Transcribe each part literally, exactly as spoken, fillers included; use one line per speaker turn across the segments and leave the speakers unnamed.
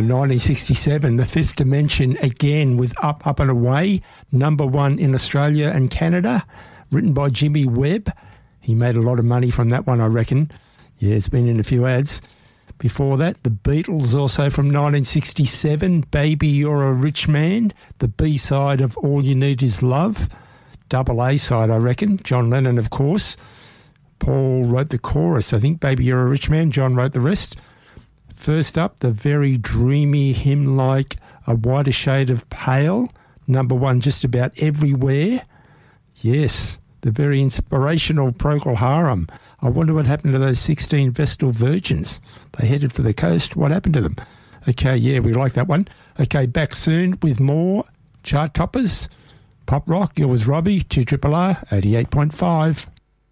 nineteen sixty-seven, The Fifth Dimension again with Up, Up and Away, number one in Australia and Canada, written by Jimmy Webb. He made a lot of money from that one, I reckon. Yeah, it's been in a few ads. Before that, The Beatles, also from nineteen sixty-seven, Baby You're a Rich Man, the B-side of All You Need Is Love, double A-side, I reckon. John Lennon, of course. Paul wrote the chorus, I think, Baby You're a Rich Man. John wrote the rest. First up, the very dreamy hymn like A Whiter Shade of Pale, number one just about everywhere. Yes, the very inspirational Procol Harum. I wonder what happened to those sixteen Vestal Virgins. They headed for the coast. What happened to them? Okay, yeah, we like that one. Okay, back soon with more chart toppers. Pop rock, it was Robbie, two R R R, eighty-eight point five.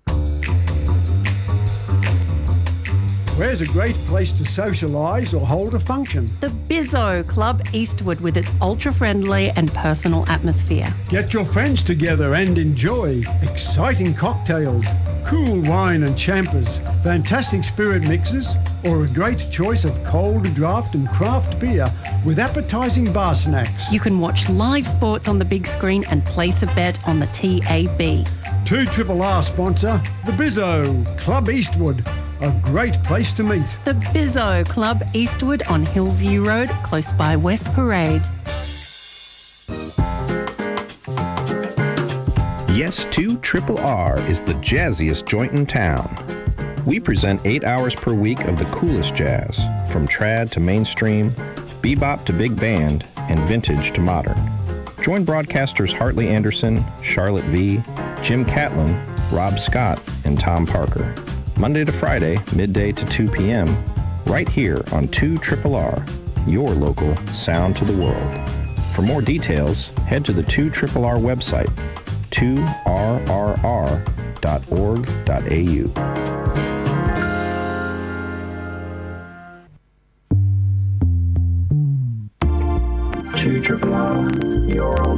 Where's a great place to socialise or hold a function?
The Bizzo Club Eastwood with its ultra-friendly and personal atmosphere.
Get your friends together and enjoy exciting cocktails, cool wine and champers, fantastic spirit mixes, or a great choice of cold draft and craft beer with appetising bar snacks.
You can watch live sports on the big screen and place a bet on the T A B.
two R R R sponsor, the Bizzo Club Eastwood. A great place to meet.
The Bizzo Club Eastwood on Hillview Road, close by West Parade.
Yes to Triple R is the jazziest joint in town. We present eight hours per week of the coolest jazz, from trad to mainstream, bebop to big band, and vintage to modern. Join broadcasters Hartley Anderson, Charlotte V, Jim Catlin, Rob Scott, and Tom Parker. Monday to Friday, midday to two p.m., right here on two R R R, your local sound to the world. For more details, head to the two R R R website, two R R R dot org dot A U.
two R R R, your